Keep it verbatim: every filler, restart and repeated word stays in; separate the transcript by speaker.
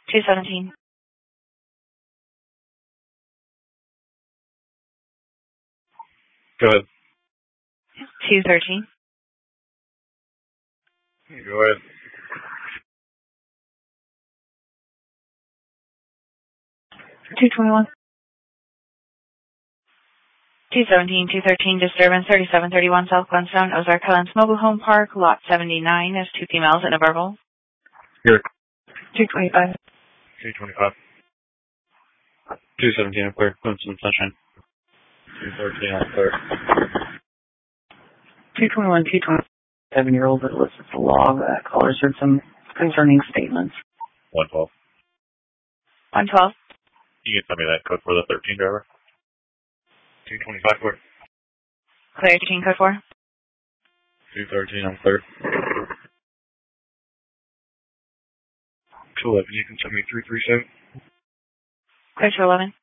Speaker 1: two seventeen.
Speaker 2: Go ahead.
Speaker 1: two thirteen.
Speaker 2: Go ahead.
Speaker 1: two twenty-one. two seventeen, two thirteen, disturbance thirty-seven thirty-one South Glenstone, Ozark Highlands Mobile Home Park, lot seventy-nine, is two females and a verbal.
Speaker 2: Here.
Speaker 1: two twenty-five.
Speaker 2: two twenty-five. two seventeen, I'm clear. Clemson Sunshine. two thirteen, I'm clear.
Speaker 1: two twenty-one, two twenty. Seven-year-old that elicits the law. Uh, callers heard some concerning statements.
Speaker 2: one twelve.
Speaker 1: one twelve.
Speaker 2: You can tell me that code for the thirteen driver. two twenty-five, clear.
Speaker 1: Clear, thirteen, code four.
Speaker 2: two thirteen, I'm clear. two eleven, you can tell me three three seven.
Speaker 1: Clear, two eleven.